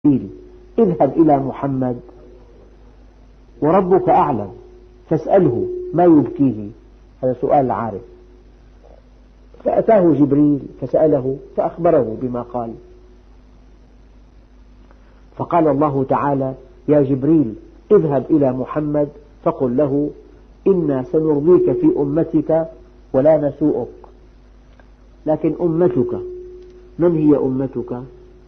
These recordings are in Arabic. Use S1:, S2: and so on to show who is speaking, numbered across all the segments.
S1: جبريل اذهب إلى محمد وربك أعلم فاسأله ما يبكيه. هذا سؤال عارف. فأتاه جبريل فسأله فأخبره بما قال، فقال الله تعالى: يا جبريل اذهب إلى محمد فقل له إنا سنرضيك في أمتك ولا نسوءك. لكن أمتك من هي أمتك؟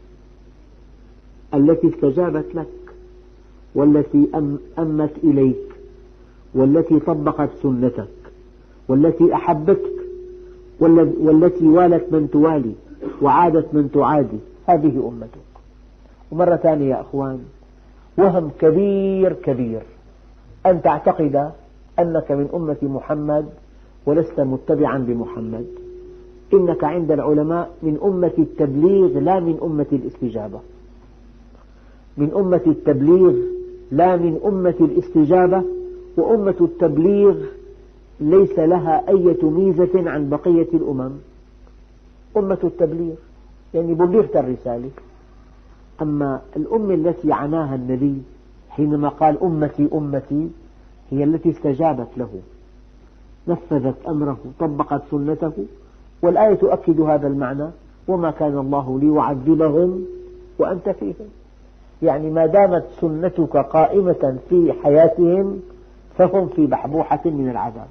S1: التي استجابت لك، والتي أمت إليك، والتي طبقت سنتك، والتي أحبتك، والتي والت من توالي وعادت من تعادي. هذه أمتك. ومرة ثانية يا أخوان، وهم كبير كبير أن تعتقد أنك من أمة محمد ولست متبعا لمحمد. إنك عند العلماء من أمة التبليغ لا من أمة الاستجابة، من أمة التبليغ لا من أمة الاستجابة. وأمة التبليغ ليس لها أي ميزة عن بقية الأمم. أمة التبليغ يعني بلغت الرسالة. أما الأمة التي عناها النبي حينما قال أمتي أمتي هي التي استجابت له، نفذت أمره، طبقت سنته. والآية تؤكد هذا المعنى: وما كان الله ليعذبهم وأنت فيهم. يعني ما دامت سنتك قائمة في حياتهم فهم في بحبوحة من العذاب.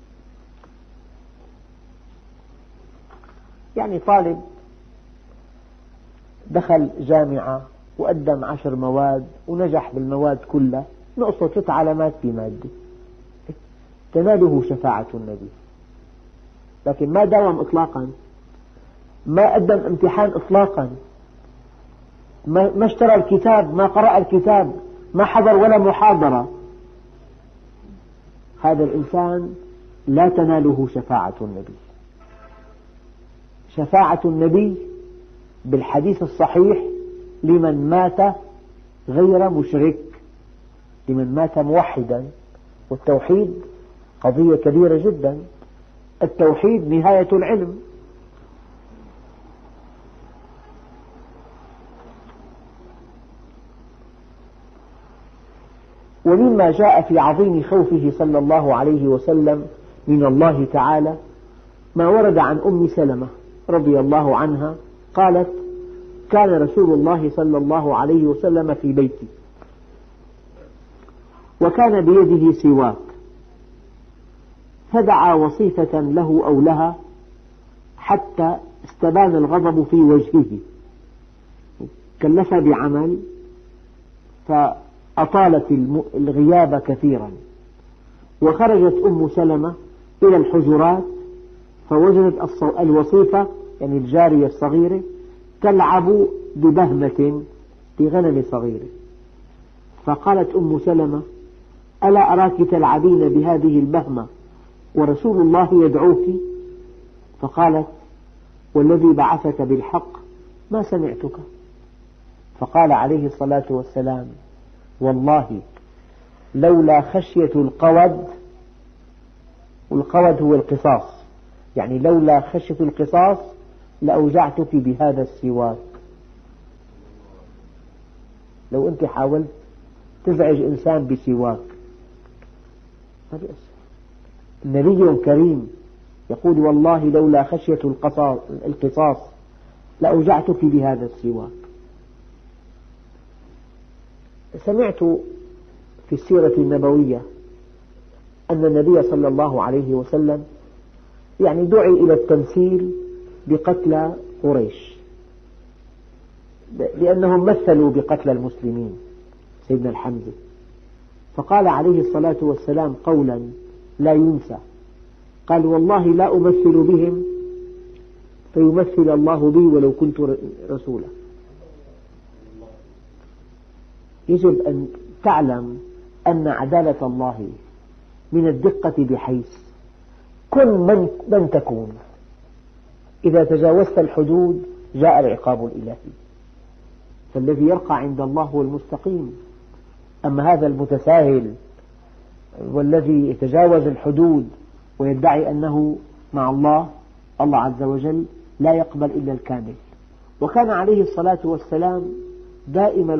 S1: يعني طالب دخل جامعة وقدم 10 مواد ونجح بالمواد كلها، نقصه 3 علامات في مادة، تناله شفاعة النبي. لكن ما داوم إطلاقا، ما قدم امتحان إطلاقا، ما اشترى الكتاب، ما قرأ الكتاب، ما حضر ولا محاضرة، هذا الإنسان لا تناله شفاعة النبي. شفاعة النبي بالحديث الصحيح لمن مات غير مشرك، لمن مات موحدا. والتوحيد قضية كبيرة جدا. التوحيد نهاية العلم. ومما جاء في عظيم خوفه صلى الله عليه وسلم من الله تعالى ما ورد عن أم سلمة رضي الله عنها قالت: كان رسول الله صلى الله عليه وسلم في بيتي وكان بيده سواك، فدعا وصيفة له أو لها حتى استبان الغضب في وجهه، كلف بعمل فأطالت الغياب كثيرا. وخرجت أم سلمة إلى الحجرات فوجدت الوصيفة يعني الجارية الصغيرة تلعب ببهمة بغنم صغيرة، فقالت أم سلمة: ألا أراك تلعبين بهذه البهمة ورسول الله يدعوك؟ فقالت: والذي بعثك بالحق ما سمعتك. فقال عليه الصلاة والسلام: والله لولا خشية القود، والقود هو القصاص، يعني لولا خشية القصاص لأوجعتك بهذا السواك. لو أنت حاولت تزعج إنسان بسواك ما بيأثر. النبي كريم يقول: والله لولا خشية القصاص لأوجعتك بهذا السواك. سمعت في السيرة النبوية أن النبي صلى الله عليه وسلم يعني دعي إلى التمثيل بقتلى قريش لأنهم مثلوا بقتلى المسلمين، سيدنا الحمزة. فقال عليه الصلاة والسلام قولا لا ينسى، قال: والله لا أمثل بهم فيمثل الله بي ولو كنت رسولا. يجب أن تعلم أن عدالة الله من الدقة بحيث كن من تكون، إذا تجاوزت الحدود جاء العقاب الإلهي. فالذي يرقى عند الله هو المستقيم. أما هذا المتساهل والذي يتجاوز الحدود ويدعي أنه مع الله عز وجل لا يقبل إلا الكامل. وكان عليه الصلاة والسلام دائم